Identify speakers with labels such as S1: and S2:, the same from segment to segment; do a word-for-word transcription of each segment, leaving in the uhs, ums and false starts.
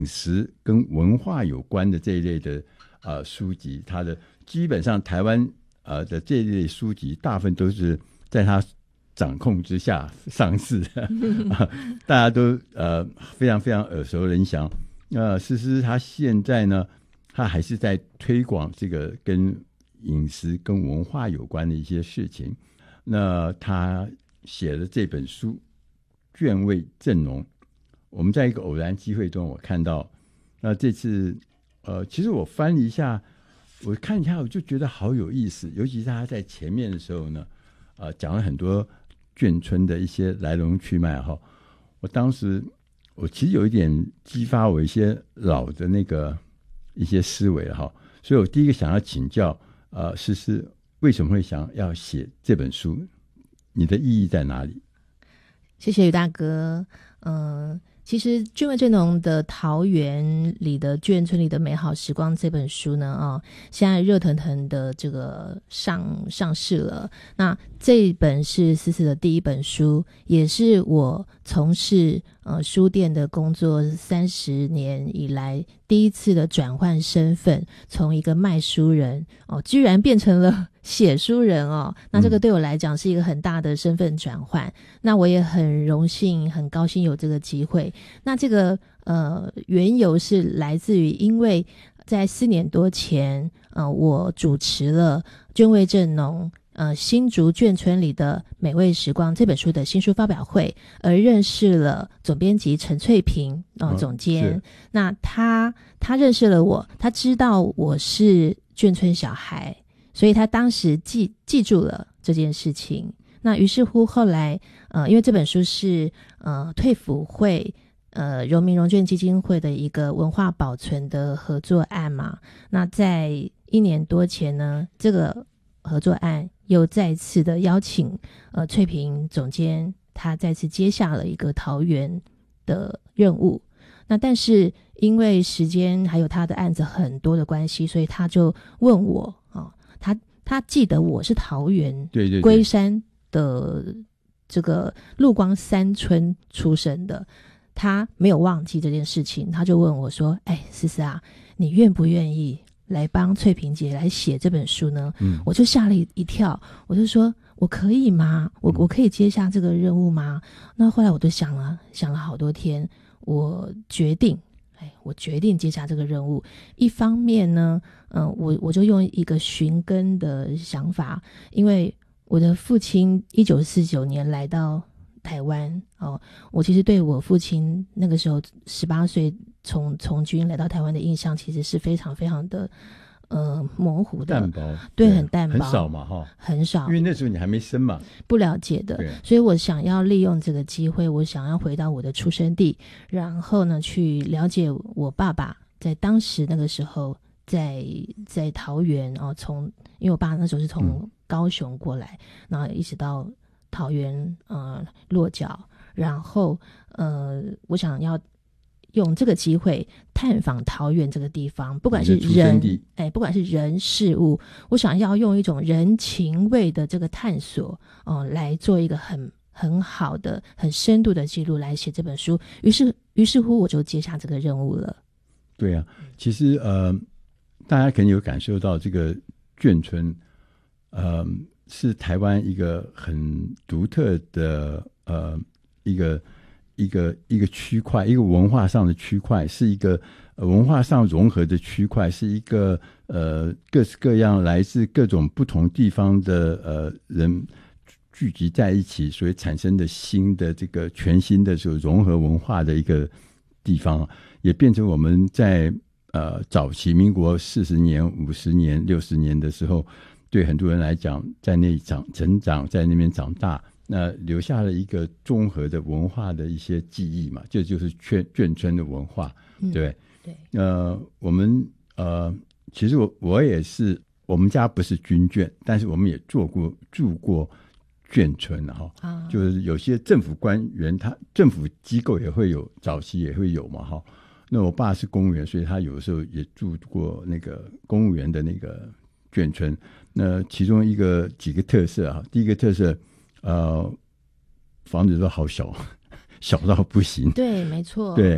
S1: 食跟文化有关的这一类的、呃、书籍，它的基本上台湾、呃、的这一类书籍大部分都是在它掌控之下上市的、呃、大家都、呃、非常非常耳熟能详。那诗诗他现在呢，他还是在推广这个跟饮食跟文化有关的一些事情。那他写了这本书卷味正浓，我们在一个偶然机会中我看到，那这次呃，其实我翻了一下，我看一下我就觉得好有意思，尤其是他在前面的时候呢，呃，讲了很多眷村的一些来龙去脉哈。我当时我其实有一点激发我一些老的那个一些思维哈，所以我第一个想要请教呃诗诗为什么会想要写这本书，你的意义在哪里？
S2: 谢谢于大哥。嗯、呃，其实卷味正浓的桃园里的眷村里的美好时光这本书呢，哦，现在热腾腾的这个上上市了。那这本是思思的第一本书，也是我从事呃书店的工作三十年以来第一次的转换身份，从一个卖书人哦，居然变成了写书人哦。那这个对我来讲是一个很大的身份转换、嗯、那我也很荣幸很高兴有这个机会。那这个呃缘由是来自于，因为在四年多前呃我主持了卷味正浓呃新竹眷村里的美味时光这本书的新书发表会，而认识了总编辑陈翠萍呃总监、哦、那他他认识了我，他知道我是眷村小孩，所以他当时记记住了这件事情。那于是乎后来呃因为这本书是呃退辅会呃荣民荣眷基金会的一个文化保存的合作案嘛，那在一年多前呢，这个合作案又再次的邀请呃翠萍总监，他再次接下了一个桃园的任务。那但是因为时间还有他的案子很多的关系，所以他就问我、哦、他他记得我是桃园龟山的这个陆光三村出生的，他没有忘记这件事情，他就问我说，哎，思思啊，你愿不愿意来帮翠萍姐来写这本书呢？嗯，我就吓了一跳，我就说我可以吗？我我可以接下这个任务吗？那后来我就想了想了好多天，我决定哎，我决定接下这个任务。一方面呢嗯、呃，我我就用一个寻根的想法，因为我的父亲一九四九年来到台湾哦，我其实对我父亲那个时候十八岁从从军来到台湾的印象其实是非常非常的呃模糊的，
S1: 淡薄，
S2: 对，很淡薄，
S1: 很少嘛哈，
S2: 很少，
S1: 因为那时候你还没生嘛，
S2: 不了解的，所以我想要利用这个机会，我想要回到我的出生地，然后呢去了解我爸爸在当时那个时候在在桃园哦，从因为我爸那时候是从高雄过来，嗯、然后一直到桃园呃落脚，然后呃我想要用这个机会探访桃园这个地方，不管是人哎，不管是人事物，我想要用一种人情味的这个探索哦、呃，来做一个很很好的很深度的记录来写这本书。于是于是乎我就接下这个任务了。
S1: 对啊，其实呃大家可能有感受到这个眷村呃是台湾一个很独特的呃一个一个一个区块，一个文化上的区块，是一个、呃、文化上融合的区块，是一个呃各式各样来自各种不同地方的呃人聚集在一起，所以产生的新的这个全新的这种融合文化的一个地方，也变成我们在呃早期民国四十年、五十年、六十年的时候，对很多人来讲，在那长成长，在那边长大。那留下了一个综合的文化的一些记忆嘛，这就是眷眷村的文化，
S2: 嗯、
S1: 对
S2: 对。
S1: 呃，我们呃，其实我我也是，我们家不是军眷，但是我们也做过住过眷村哈、啊，就是有些政府官员，他政府机构也会有，早期也会有嘛哈。那我爸是公务员，所以他有时候也住过那个公务员的那个眷村。那其中一个几个特色啊，第一个特色。呃，房子都好小，小到不行。
S2: 对，没错。
S1: 对，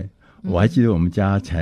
S1: 我还记得我们家才